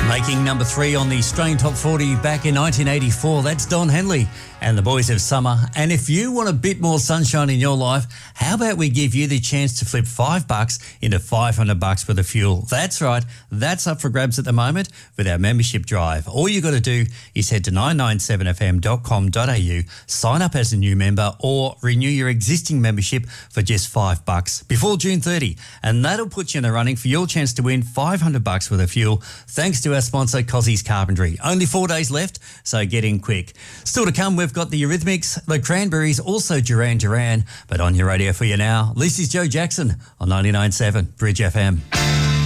Making number 3 on the Australian Top 40 back in 1984, that's Don Henley and the Boys of Summer. And if you want a bit more sunshine in your life, how about we give you the chance to flip $5 into $500 worth of fuel? That's right, that's up for grabs at the moment with our membership drive. All you got to do is head to 997fm.com.au, sign up as a new member or renew your existing membership for just $5 before June 30. And that'll put you in the running for your chance to win $500 worth of fuel, thanks to our sponsor, Cozzie's Carpentry. Only 4 days left, so get in quick. Still to come, we've got the Eurythmics, the Cranberries, also Duran Duran. But on your radio for you now, this is Joe Jackson on 99.7 Bridge FM.